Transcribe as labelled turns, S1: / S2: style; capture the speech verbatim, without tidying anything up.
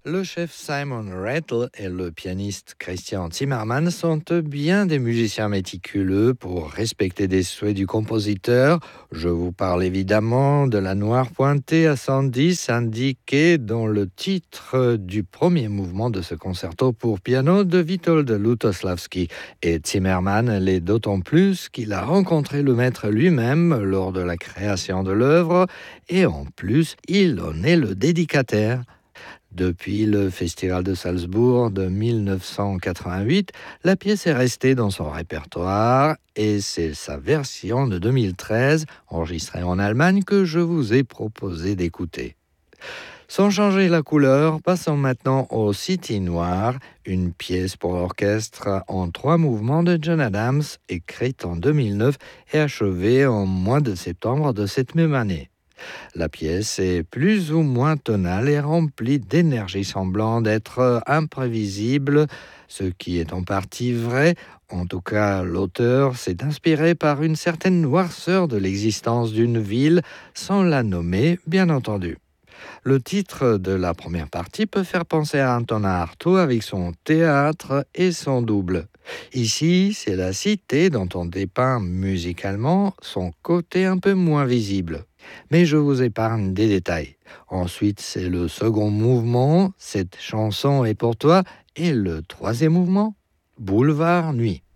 S1: Le chef Simon Rattle et le pianiste Christian Zimmermann sont bien des musiciens méticuleux pour respecter des souhaits du compositeur. Je vous parle évidemment de la noire pointée à cent dix indiquée dans le titre du premier mouvement de ce concerto pour piano de Witold Lutosławski. Et Zimmermann l'est d'autant plus qu'il a rencontré le maître lui-même lors de la création de l'œuvre et en plus il en est le dédicataire. Depuis le Festival de Salzbourg de mille neuf cent quatre-vingt-huit, la pièce est restée dans son répertoire et c'est sa version de deux mille treize, enregistrée en Allemagne, que je vous ai proposé d'écouter. Sans changer la couleur, passons maintenant au City Noir, une pièce pour orchestre en trois mouvements de John Adams, écrite en deux mille neuf et achevée en mois de septembre de cette même année. La pièce est plus ou moins tonale et remplie d'énergie semblant d'être imprévisible, ce qui est en partie vrai. En tout cas, l'auteur s'est inspiré par une certaine noirceur de l'existence d'une ville, sans la nommer, bien entendu. Le titre de la première partie peut faire penser à Antonin Artaud avec son théâtre et son double. Ici, c'est la cité dont on dépeint musicalement son côté un peu moins visible. Mais je vous épargne des détails. Ensuite, c'est le second mouvement, cette chanson est pour toi, et le troisième mouvement, Boulevard Nuit.